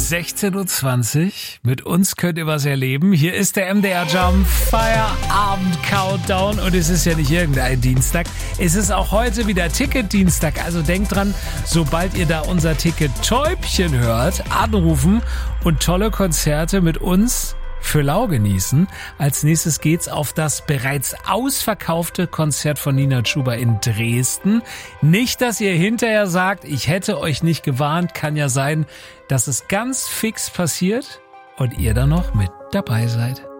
16:20 Uhr. Mit uns könnt ihr was erleben. Hier ist der MDR Jump Feierabend Countdown und es ist ja nicht irgendein Dienstag. Es ist auch heute wieder Ticket-Dienstag. Also denkt dran, sobald ihr da unser Ticket-Täubchen hört, anrufen und tolle Konzerte mit uns für lau genießen. Als nächstes geht's auf das bereits ausverkaufte Konzert von Nina Chuba in Dresden. Nicht, dass ihr hinterher sagt, ich hätte euch nicht gewarnt. Kann ja sein, dass es ganz fix passiert und ihr dann noch mit dabei seid.